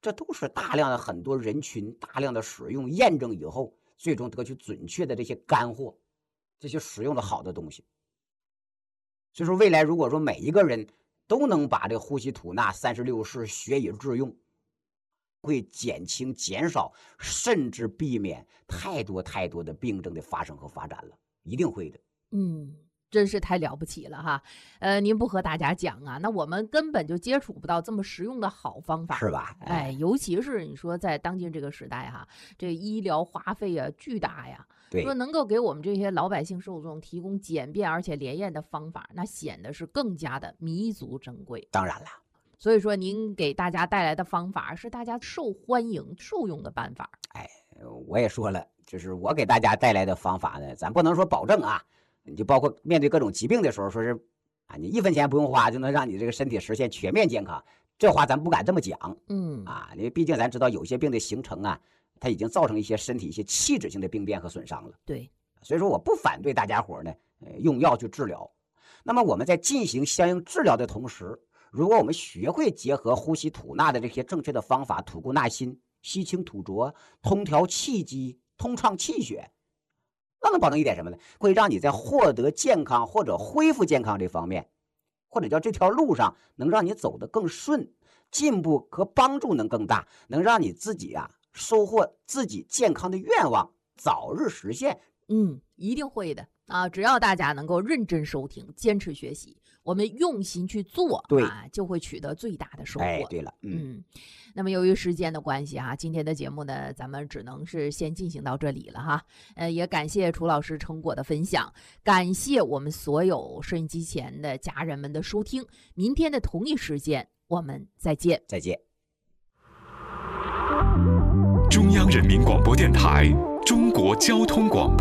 这都是大量的很多人群大量的使用验证以后，最终得取准确的这些干货，这些使用的好的东西。所以说未来如果说每一个人都能把这个呼吸吐纳36式学以致用，会减轻减少甚至避免太多的病症的发生和发展了，一定会的。 真是太了不起了哈！您不和大家讲啊，那我们根本就接触不到这么实用的好方法， 是吧？ 尤其是你说在当今这个时代哈，这医疗花费啊巨大呀，说能够给我们这些老百姓受众提供简便而且连验的方法，那显得是更加的弥足珍贵。 当然了， 所以说您给大家带来的方法是大家受欢迎受用的办法。 我也说了，就是我给大家带来的方法呢，咱不能说保证啊。你就包括面对各种疾病的时候，说是你1分钱不用花就能让你这个身体实现全面健康，这话咱不敢这么讲。因为毕竟咱知道有些病的形成啊，它已经造成一些身体一些器质性的病变和损伤了。 对， 所以说我不反对大家伙呢用药去治疗。那么我们在进行相应治疗的同时，如果我们学会结合呼吸吐纳的这些正确的方法，吐故纳新，吸清吐浊，通调气机，通畅气血，那能保证一点什么呢？会让你在获得健康或者恢复健康这方面，或者叫这条路上能让你走得更顺，进步和帮助能更大，能让你自己收获自己健康的愿望早日实现。 一定会的啊！只要大家能够认真收听，坚持学习，我们用心去做， 对就会取得最大的收获。 对了， 那么由于时间的关系今天的节目呢，咱们只能是先进行到这里了哈。也感谢楚老师成果的分享，感谢我们所有收音机前的家人们的收听。明天的同一时间，我们再见。 再见。 中央人民广播电台中国交通广播。